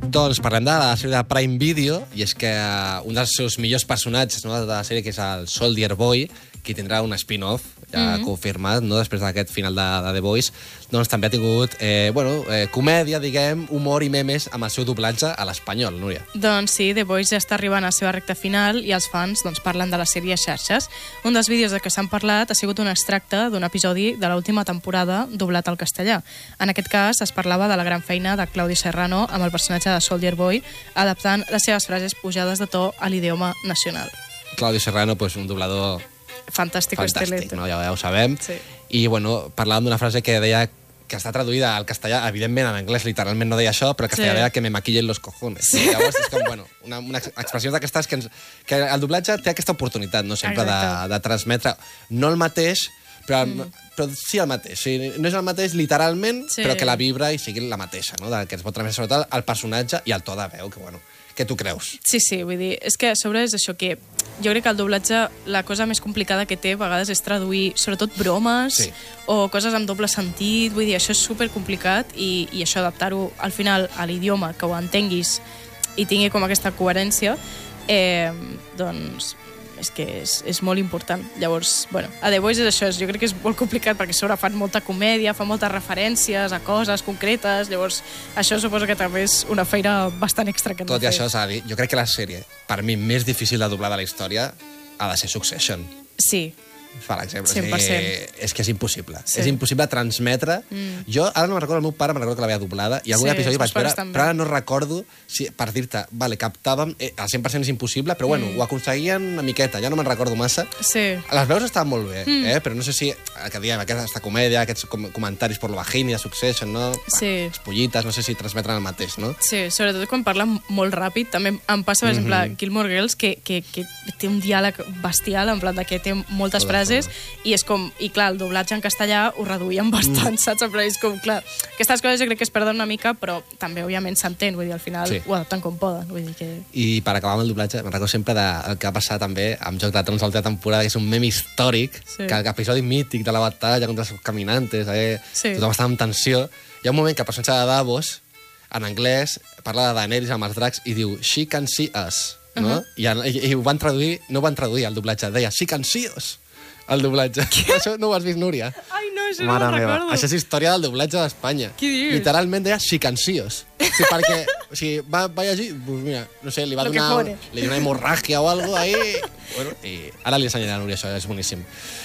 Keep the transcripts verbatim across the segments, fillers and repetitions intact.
Doncs parlem de la sèrie de Prime Video, i és que un dels seus millors personatges, no, de la sèrie, que és el Soldier Boy, qui tindrà un spin-off ja mm -hmm. confirmat, no, després d'aquest final de, de The Boys, doncs també ha tingut eh, bueno, eh, comèdia, diguem, humor i memes amb el seu doblatge a l'espanyol, Núria. Doncs sí, The Boys ja està arribant a la seva recta final i els fans doncs, parlen de la sèrie a xarxes. Un dels vídeos de què s'han parlat ha sigut un extracte d'un episodi de l'última temporada doblat al castellà. En aquest cas es parlava de la gran feina de Claudi Serrano amb el personatge de Soldier Boy, adaptant les seves frases pujades de to a l'idioma nacional. Claudi Serrano, pues, un doblador fantàstic, fantàstic, no? ja, ja ho sabem. Sí. I bueno, parlàvem d'una frase que deia que està traduïda al castellà, evidentment en anglès literalment no deia això, però el castellà sí. deia que me maquillen los cojones. Sí. I llavors és com, bueno, una, una expressió d'aquestes que, ens, que el doblatge té aquesta oportunitat, no sempre, de, de transmetre no el mateix, però, mm. però sí el mateix. O sigui, no és el mateix literalment, sí. però que la vibra i sigui la mateixa, no? De, que es pot transmetre sobretot el personatge i el to de veu, que bueno, què tu creus? Sí, sí, vull dir, és que a sobre és això que jo crec que el doblatge, la cosa més complicada que té a vegades és traduir, sobretot bromes sí. o coses amb doble sentit, vull dir, això és supercomplicat i, i això adaptar-ho al final a l'idioma, que ho entenguis i tingui com aquesta coherència, eh, doncs és que és, és molt important. Llavors, bueno, a The Voice és això, jo crec que és molt complicat perquè sobre fan molta comèdia, fan moltes referències a coses concretes, llavors això suposo que també és una feina bastant extra que hem Tot de i fer. això s'ha de dir, jo crec que la sèrie, per mi, més difícil de doblar de la història ha de ser Succession. Sí. Per exemple. cent per cent. És, és que és impossible. Sí. És impossible transmetre. Mm. Jo ara no me'n recordo, el meu pare me'n recordo que l'havia doblada i algun sí, episodi vaig veure, també. però ara no recordo si, per dir-te, vale, captàvem, eh, al cent per cent és impossible, però bueno, mm. ho aconseguien una miqueta, ja no me'n recordo massa. Sí. Les veus estaven molt bé, mm. eh? Però no sé si, que diguem, aquesta comèdia, aquests com comentaris per lo bajini de Succession, no? Sí. Les pollites, no sé si transmetren el mateix, no? Sí, sobretot quan parlen molt ràpid, també em passa, per exemple, mm -hmm. Gilmore Girls, que, que, que té un diàleg bestial, en plan de que té moltes Toda frases, forma. I és com, i clar, el doblatge en castellà ho reduïen bastant, mm. saps? Però és com, clar, aquestes coses jo crec que es perden una mica, però també, òbviament, s'entén, vull dir, al final sí. ho adapten com poden, vull dir que... I per acabar amb el doblatge, me'n recordo sempre del que va passar també amb Joc de Trons a l'última temporada, que és un meme històric, sí. que l'episodi mític de la batalla contra els caminantes, eh? sí. tothom estava amb tensió. Hi ha un moment que el personatge de Davos, en anglès, parla de Daenerys amb els dracs i diu, she can see us, no? Uh -huh. I, i, i ho van traduir, no ho van traduir el doblatge, deia, she can see us. El doblatge. Això no ho has vist, Núria? Ai, no, això Mare no ho meva. recordo. Això és història del doblatge d'Espanya. Què dius? Literalment deia xicancios. O sigui, perquè o sigui, va, va llegir, pues mira, no sé, li va Lo donar li una hemorràgia o algo ahí. Bueno, i ara li ensenyaré a Núria això, és boníssim.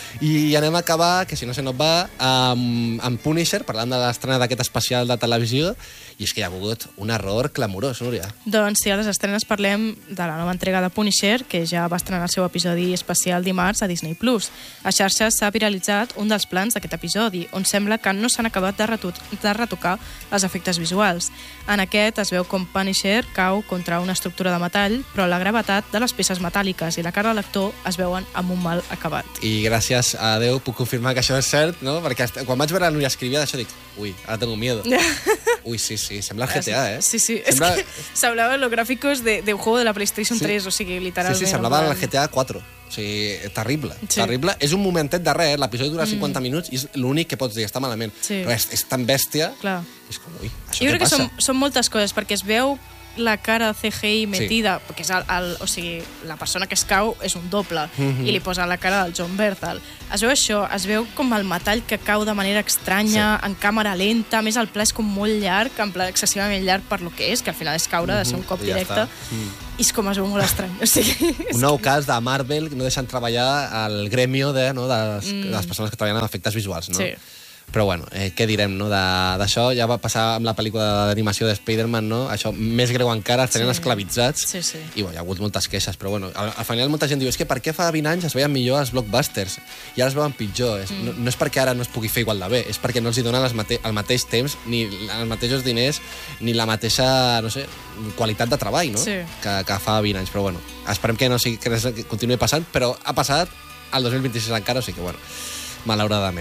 I anem a acabar, que si no se nos va, amb, amb Punisher, parlant de l'estrena d'aquest especial de televisió, i és que hi ha hagut un error clamorós, Núria. Doncs sí, a les estrenes parlem de la nova entrega de Punisher, que ja va estrenar el seu episodi especial dimarts a Disney plus. A xarxes s'ha viralitzat un dels plans d'aquest episodi, on sembla que no s'han acabat de, de retocar els efectes visuals. En aquest es veu com Punisher cau contra una estructura de metall, però la gravetat de les peces metàl·liques i la cara de l'actor es veuen amb un mal acabat. I gràcies a Déu puc confirmar que això és cert, no? Perquè quan vaig veure la Núria escrivia d'això dic, ui, ara tengo miedo. Ui, sí, sí, sembla el G T A, eh? Sí, sí, sembla... és que semblava los gráficos de, de un juego de la PlayStation sí. tres, o sigui, literalment. Sí, sí, semblava el G T A quatre. O sigui, terrible, sí. terrible. És un momentet de res, eh? L'episodi dura cinquanta mm. minuts i és l'únic que pots dir, està malament. Sí. Però és, és tan bèstia... Clar. És com, ui, això jo què crec passa? que són, són moltes coses, perquè es veu la cara C G I metida, sí. perquè és el, el, o sigui, la persona que es cau és un doble, mm -hmm. i li posa la cara del John Bernthal. Es veu això, es veu com el metall que cau de manera estranya, sí. en càmera lenta, a més el pla és com molt llarg, en pla excessivament llarg per lo que és, que al final és caure, mm -hmm. de ser un cop ja directe, mm. i és com es veu molt estrany. O sigui, un nou que... cas de Marvel, que no deixen treballar el gremio de, no, de, les, mm. de les persones que treballen en efectes visuals, no? Sí. Però bueno, eh, què direm, no? D'això ja va passar amb la pel·lícula d'animació de Spider-Man, no? Això més greu encara, els tenen sí. esclavitzats. Sí, sí. I bueno, hi ha hagut moltes queixes, però bueno, al, al final molta gent diu, és que per què fa vint anys es veien millor els blockbusters i ara es veuen pitjor? És, mm. no, no és perquè ara no es pugui fer igual de bé, és perquè no els hi donen les mate el mateix temps, ni els mateixos diners, ni la mateixa, no sé, qualitat de treball, no? Sí. Que, que fa vint anys, però bueno, esperem que no sigui, que continuï passant, però ha passat al dos mil vint-i-sis encara, o sigui que bueno, malauradament.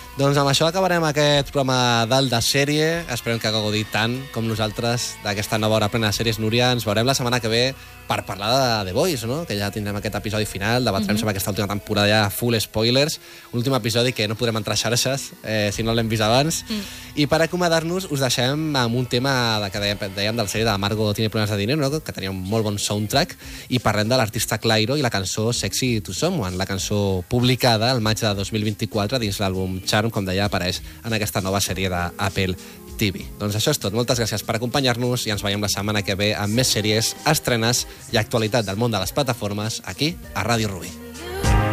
Doncs amb això acabarem aquest programa dalt de sèrie. Esperem que hagueu gaudit tant com nosaltres d'aquesta nova hora plena de sèries. Núria, ens veurem la setmana que ve per parlar de The Boys, no? Que ja tindrem aquest episodi final, debatrem mm-hmm. sobre aquesta última temporada ja full spoilers, un últim episodi que no podrem entrar a xarxes eh, si no l'hem vist abans. Mm. I per acomiadar-nos us deixem amb un tema de, que dèiem, dèiem de la sèrie de Margot tiene problemes de dinero, no? Que tenia un molt bon soundtrack, i parlem de l'artista Clairo i la cançó Sexy to Someone, la cançó publicada el maig de dos mil vint-i-quatre dins l'àlbum Charm, com deia, apareix en aquesta nova sèrie d'Apple T V. Doncs això és tot. Moltes gràcies per acompanyar-nos i ens veiem la setmana que ve amb més sèries, estrenes i actualitat del món de les plataformes aquí a Ràdio Rubí.